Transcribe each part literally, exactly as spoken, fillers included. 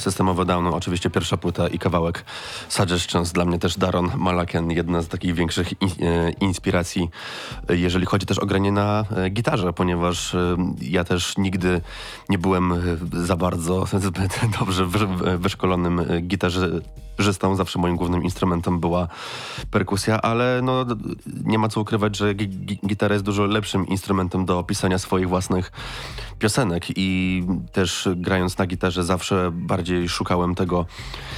System of a Down, no, oczywiście pierwsza płyta i kawałek Suggestions. Dla mnie też Daron Malakian, jedna z takich większych in, e, inspiracji, e, jeżeli chodzi też o granie na e, gitarze, ponieważ e, ja też nigdy nie byłem e, za bardzo zbyt dobrze wy, wyszkolonym e, gitarzystą. Zawsze moim głównym instrumentem była perkusja, ale no, nie ma co ukrywać, że gi, gi, gitara jest dużo lepszym instrumentem do pisania swoich własnych piosenek i też grając na gitarze zawsze bardziej szukałem tego,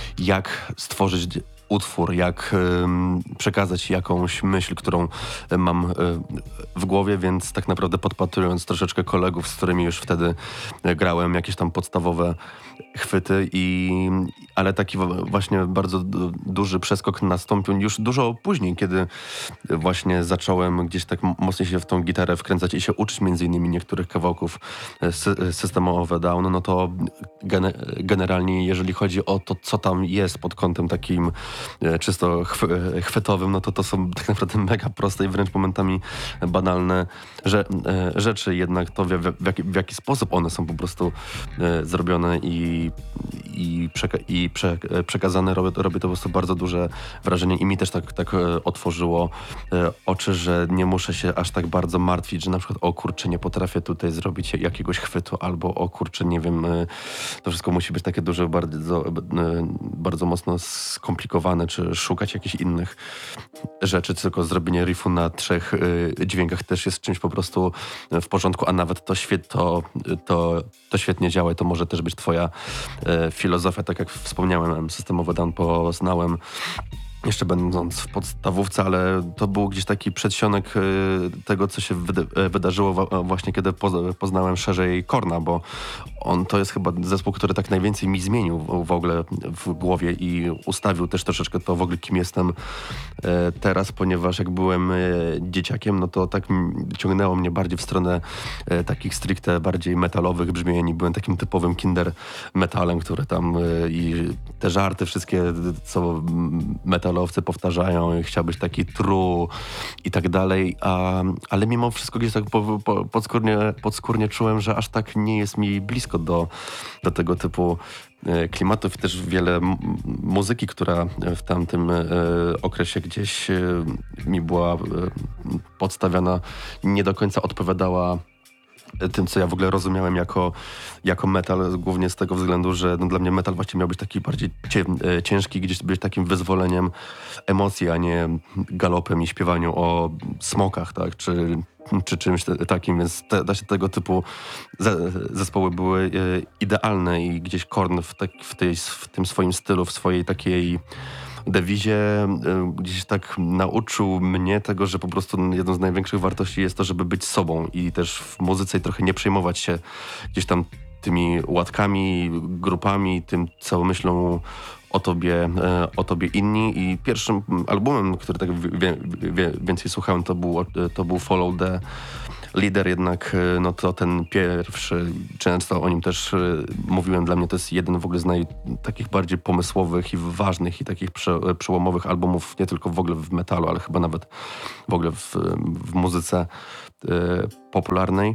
jak stworzyć utwór, jak y, przekazać jakąś myśl, którą mam y, w głowie, więc tak naprawdę podpatrując troszeczkę kolegów, z którymi już wtedy grałem, jakieś tam podstawowe chwyty, i, ale taki właśnie bardzo d- duży przeskok nastąpił już dużo później, kiedy właśnie zacząłem gdzieś tak mocniej się w tą gitarę wkręcać i się uczyć między innymi niektórych kawałków sy- System of a Down, no to gene- generalnie jeżeli chodzi o to, co tam jest pod kątem takim czysto chw- chwytowym, no to to są tak naprawdę mega proste i wręcz momentami banalne że, rzeczy, jednak to w, w, jaki, w jaki sposób one są po prostu zrobione i, i, przeka- i prze- przekazane robi, robi to po prostu bardzo duże wrażenie i mi też tak, tak otworzyło oczy, że nie muszę się aż tak bardzo martwić, że na przykład o kurczę, nie potrafię tutaj zrobić jakiegoś chwytu, albo o kurczę, nie wiem, to wszystko musi być takie duże, bardzo, bardzo mocno skomplikowane, czy szukać jakichś innych rzeczy, tylko zrobienie riffu na trzech y, dźwiękach też jest czymś po prostu w porządku, a nawet to, świe- to, to, to świetnie działa i to może też być twoja y, filozofia, tak jak wspomniałem, System of a Down poznałem jeszcze będąc w podstawówce, ale to był gdzieś taki przedsionek y, tego, co się wyda- wydarzyło wa- właśnie, kiedy poz- poznałem szerzej Korna, bo on to jest chyba zespół, który tak najwięcej mi zmienił w, w ogóle w głowie i ustawił też troszeczkę to w ogóle, kim jestem y, teraz, ponieważ jak byłem y, dzieciakiem, no to tak m- ciągnęło mnie bardziej w stronę y, takich stricte bardziej metalowych brzmień i byłem takim typowym kinder metalem, który tam y, i te żarty wszystkie, co metal metalowcy powtarzają i chciał być taki true i tak dalej, a, ale mimo wszystko gdzieś tak po, po, podskórnie, podskórnie czułem, że aż tak nie jest mi blisko do, do tego typu e, klimatów i też wiele m- muzyki, która w tamtym e, okresie gdzieś e, mi była e, podstawiana, nie do końca odpowiadała tym, co ja w ogóle rozumiałem jako, jako metal, głównie z tego względu, że no, dla mnie metal właśnie miał być taki bardziej cie, ciężki, gdzieś być takim wyzwoleniem emocji, a nie galopem i śpiewaniu o smokach, tak, czy, czy czymś takim, więc te, te, tego typu ze, zespoły były e, idealne i gdzieś Korn w, tak, w, tej, w tym swoim stylu, w swojej takiej dewizie y, gdzieś tak nauczył mnie tego, że po prostu jedną z największych wartości jest to, żeby być sobą i też w muzyce trochę nie przejmować się gdzieś tam tymi łatkami, grupami, tym, co myślą o tobie, e, o tobie inni. I pierwszym albumem, który tak wie, wie, więcej słuchałem, to był, to był Follow the Leader, jednak no to ten pierwszy, często o nim też mówiłem, dla mnie to jest jeden w ogóle z naj, takich bardziej pomysłowych i ważnych i takich prze, przełomowych albumów, nie tylko w ogóle w metalu, ale chyba nawet w ogóle w, w muzyce e, popularnej.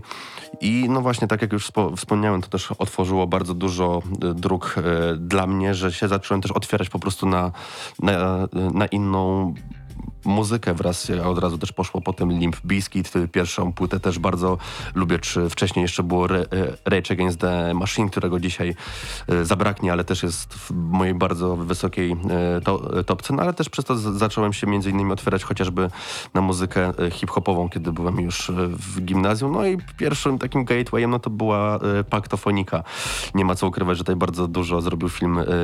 I no właśnie, tak jak już spo, wspomniałem, to też otworzyło bardzo dużo e, dróg e, dla mnie, że się zacząłem też otwierać po prostu na, na, na inną muzykę wraz, a od razu też poszło potem Limp Bizkit, pierwszą płytę też bardzo lubię, czy wcześniej jeszcze było Rage Against the Machine, którego dzisiaj e, zabraknie, ale też jest w mojej bardzo wysokiej e, to, topce, no ale też przez to z, zacząłem się między innymi otwierać chociażby na muzykę e, hip-hopową, kiedy byłem już e, w gimnazjum, no i pierwszym takim gatewayem no to była e, Paktofonika. Nie ma co ukrywać, że tutaj bardzo dużo zrobił film e,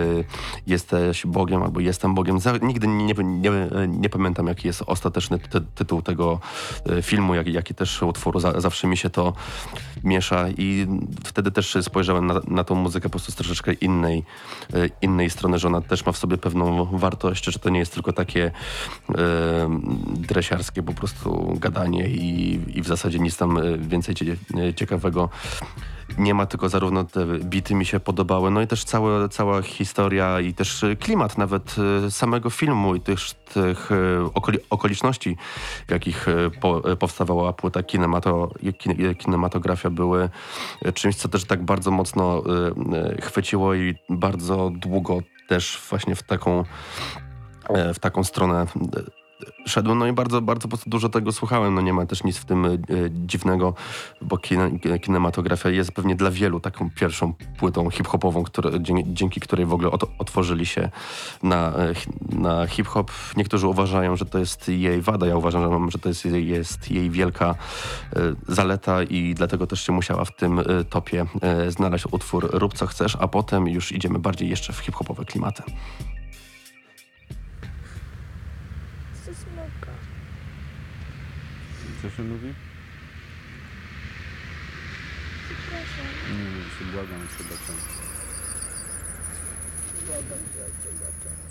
Jesteś Bogiem albo Jestem Bogiem. Za, nigdy nie, nie, nie, nie pamiętam, jaki jest ostateczny ty- tytuł tego y, filmu, jak, jaki też utworu. Za, zawsze mi się to miesza i wtedy też spojrzałem na, na tą muzykę po prostu z troszeczkę innej, y, innej strony, że ona też ma w sobie pewną wartość, że to nie jest tylko takie y, dresiarskie po prostu gadanie i, i w zasadzie nic tam więcej cie, ciekawego nie ma, tylko zarówno te bity mi się podobały, no i też całe, cała historia i też klimat nawet e, samego filmu i też tych e, okoli, okoliczności, w jakich e, po, e, powstawała płyta kinemato, kin, kinematografia były czymś, co też tak bardzo mocno e, e, chwyciło i bardzo długo też właśnie w taką, e, w taką stronę szedłem, no i bardzo, bardzo po prostu dużo tego słuchałem. No nie ma też nic w tym y, dziwnego, bo kine, kinematografia jest pewnie dla wielu taką pierwszą płytą hip-hopową, które, dzięki, dzięki której w ogóle ot, otworzyli się na, na hip-hop. Niektórzy uważają, że to jest jej wada, ja uważam, że to jest, jest jej wielka y, zaleta i dlatego też się musiała w tym y, topie y, znaleźć utwór Rób co chcesz, a potem już idziemy bardziej jeszcze w hip-hopowe klimaty. Co się mówi? Przepraszam. Nie, nie, się błagam, trzeba tam. Błagam cię,